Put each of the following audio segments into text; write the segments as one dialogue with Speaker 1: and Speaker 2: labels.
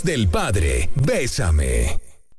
Speaker 1: Del Padre, Bésame.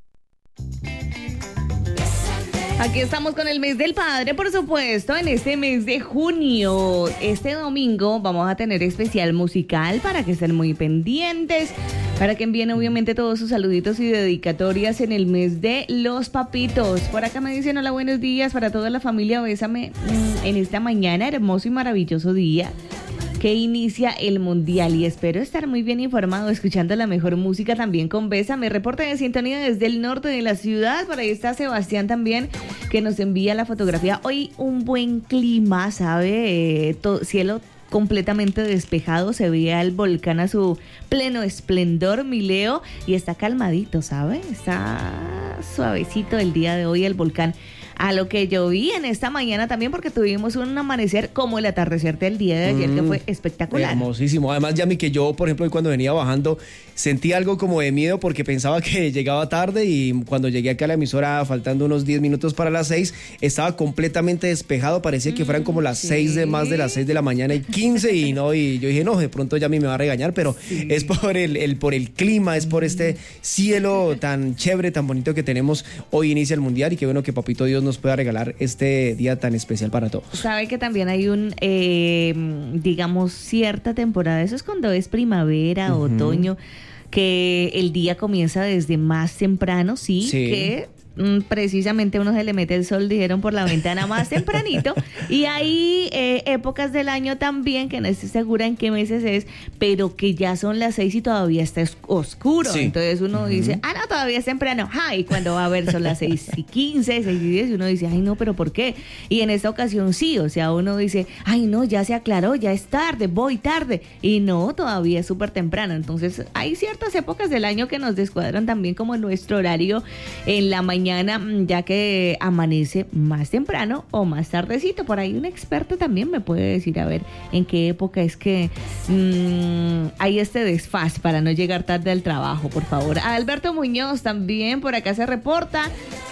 Speaker 2: Aquí estamos con el mes del padre, por supuesto, en este mes de junio. Este domingo vamos a tener especial musical para que estén muy pendientes, para que envíen obviamente todos sus saluditos y dedicatorias en el mes de los papitos. Por acá me dicen hola, buenos días para toda la familia Bésame en esta mañana, hermoso y maravilloso día que inicia el mundial, y espero estar muy bien informado escuchando la mejor música también con Bésame. Reporte de sintonía desde el norte de la ciudad. Por ahí está Sebastián también, que nos envía la fotografía. Hoy un buen clima, ¿sabe? Cielo completamente despejado, se veía el volcán a su pleno esplendor, mi Leo, y está calmadito, ¿sabe? Está suavecito el día de hoy el volcán. A lo que yo vi en esta mañana también, porque tuvimos un amanecer como el atardecer del día de ayer, que fue espectacular.
Speaker 3: Hermosísimo. Además, Yami, que yo, por ejemplo, hoy cuando venía bajando, sentí algo como de miedo porque pensaba que llegaba tarde, y cuando llegué acá a la emisora, faltando unos 10 minutos para las 6, estaba completamente despejado. Parecía que fueran como las 6 de más de las 6 de la mañana y 15, y yo dije, no, de pronto Yami me va a regañar, pero es por el clima, es por este cielo tan chévere, tan bonito que tenemos. Hoy inicia el mundial, y qué bueno que Papito Dios nos pueda regalar este día tan especial para todos.
Speaker 2: Sabe que también hay digamos, cierta temporada, eso es cuando es primavera, otoño, que el día comienza desde más temprano, sí. Que precisamente uno se le mete el sol, dijeron, por la ventana más tempranito, y hay épocas del año también que no estoy segura en qué meses es, pero que ya son las 6 y todavía está oscuro, entonces uno dice, no, todavía es temprano, y cuando va a ver son las 6:15, 6:10, y uno dice, ay no, pero ¿por qué? Y en esta ocasión sí, o sea, uno dice, ay no, ya se aclaró, ya es tarde, voy tarde, y no, todavía es súper temprano. Entonces hay ciertas épocas del año que nos descuadran también, como nuestro horario en la mañana, ya que amanece más temprano o más tardecito. Por ahí un experto también me puede decir, a ver, en qué época es que hay este desfase para no llegar tarde al trabajo, por favor. Alberto Muñoz también por acá se reporta.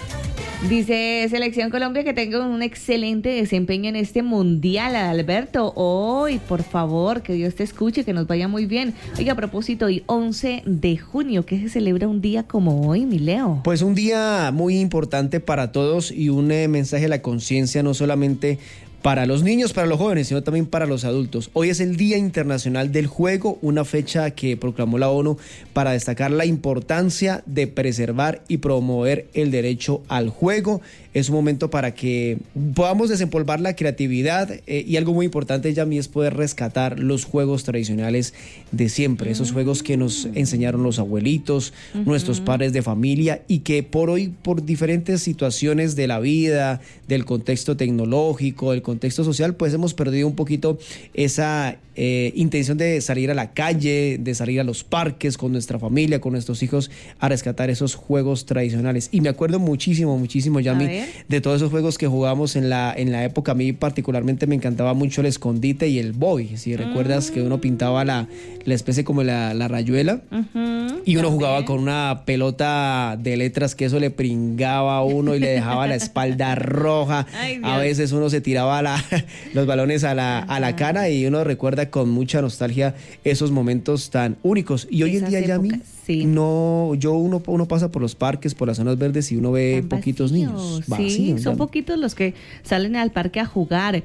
Speaker 2: Dice Selección Colombia que tenga un excelente desempeño en este mundial, Alberto. Hoy, por favor, que Dios te escuche, que nos vaya muy bien. Oiga, a propósito, hoy 11 de junio, ¿qué se celebra un día como hoy, mi Leo?
Speaker 3: Pues un día muy importante para todos, y un mensaje a la conciencia, no solamente para los niños, para los jóvenes, sino también para los adultos. Hoy es el Día Internacional del Juego, una fecha que proclamó la ONU para destacar la importancia de preservar y promover el derecho al juego. Es un momento para que podamos desempolvar la creatividad, y algo muy importante, Yami, es poder rescatar los juegos tradicionales de siempre, esos juegos que nos enseñaron los abuelitos, nuestros padres de familia, y que por hoy, por diferentes situaciones de la vida, del contexto tecnológico, del contexto social, pues hemos perdido un poquito esa intención de salir a la calle, de salir a los parques con nuestra familia, con nuestros hijos, a rescatar esos juegos tradicionales. Y me acuerdo muchísimo, Yami, de todos esos juegos que jugábamos en la época. A mí particularmente me encantaba mucho el escondite y el boy. Si recuerdas que uno pintaba la especie como la rayuela, y uno jugaba con una pelota de letras que eso le pringaba a uno y le dejaba la espalda roja. A veces uno se tiraba los balones a la cara, y uno recuerda con mucha nostalgia esos momentos tan únicos. Y hoy en día, Yami, uno pasa por los parques, por las zonas verdes, y uno ve poquitos niños.
Speaker 2: Vacíos, son poquitos los que salen al parque a jugar.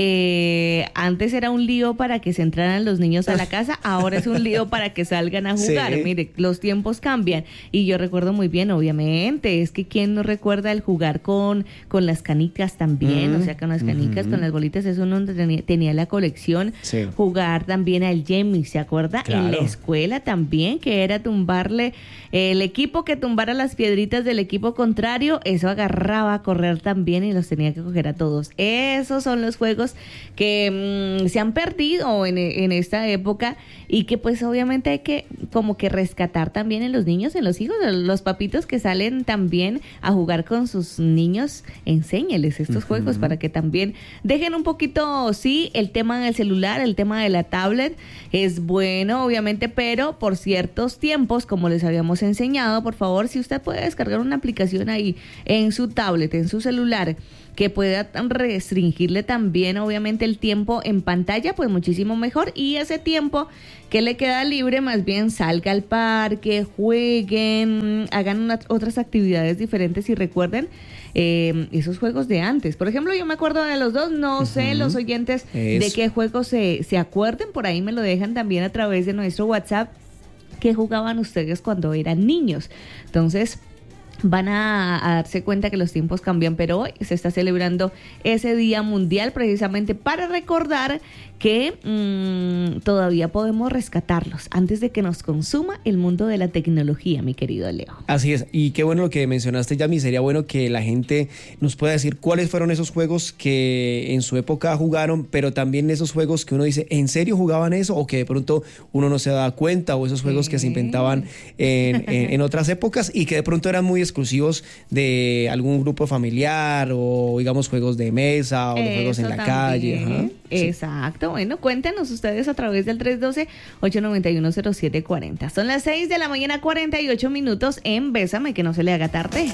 Speaker 2: Antes era un lío para que se entraran los niños a la casa, ahora es un lío para que salgan a jugar. Mire, los tiempos cambian, y yo recuerdo muy bien, obviamente, es que quién no recuerda el jugar con las canicas también, o sea, con las canicas, con las bolitas, eso uno tenía la colección. Jugar también al Yemi, ¿se acuerda? Claro. En la escuela también, que era tumbarle el equipo que tumbara las piedritas del equipo contrario, eso agarraba a correr también, y los tenía que coger a todos. Esos son los juegos que se han perdido en esta época, y que pues obviamente hay que como que rescatar también en los niños, en los hijos, los papitos que salen también a jugar con sus niños, enséñeles estos juegos para que también dejen un poquito, el tema del celular, el tema de la tablet es bueno, obviamente, pero por ciertos tiempos, como les habíamos enseñado. Por favor, si usted puede descargar una aplicación ahí en su tablet, tablet, en su celular, que pueda restringirle también obviamente el tiempo en pantalla, pues muchísimo mejor. Y ese tiempo que le queda libre, más bien salga al parque, jueguen, hagan otras actividades diferentes y recuerden esos juegos de antes. Por ejemplo, yo me acuerdo de los dos, no sé los oyentes de qué juegos se acuerden, por ahí me lo dejan también a través de nuestro WhatsApp, qué jugaban ustedes cuando eran niños. Entonces van a darse cuenta que los tiempos cambian, pero hoy se está celebrando ese Día Mundial precisamente para recordar que todavía podemos rescatarlos antes de que nos consuma el mundo de la tecnología, mi querido Leo.
Speaker 3: Así es, y qué bueno lo que mencionaste, Yami. Sería bueno que la gente nos pueda decir cuáles fueron esos juegos que en su época jugaron, pero también esos juegos que uno dice, ¿en serio jugaban eso? O que de pronto uno no se da cuenta, o esos juegos que se inventaban en otras épocas y que de pronto eran muy exclusivos de algún grupo familiar, o digamos juegos de mesa o juegos en la calle. Ajá.
Speaker 2: Exacto. Bueno, cuéntenos ustedes a través del 312-891-0740. Son las 6 de la mañana, 48 minutos en Bésame, que no se le haga tarde.